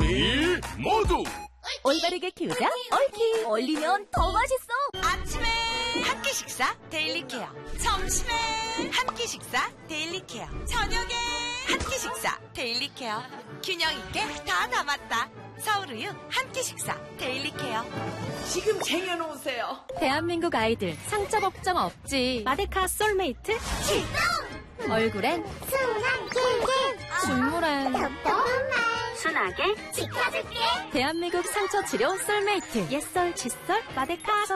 매일 모두 올바르게 키우자 옳기. 얼리면 더 맛있어. 아침에 한 끼 식사 데일리 케어, 점심에 한 끼 식사 데일리 케어, 저녁에 한 끼 식사 데일리 케어. 균형 있게 다 담았다. 서울우유 한 끼 식사 데일리 케어. 지금 쟁여놓으세요. 대한민국 아이들 상처 걱정 없지. 마데카 솔메이트 출동! 얼굴엔 순한 꿀꿀. 중물엔 톡톡한 말. 순하게 지켜줄게. 대한민국 상처 치료 솔메이트. 옛설, 칫솔, 마데카.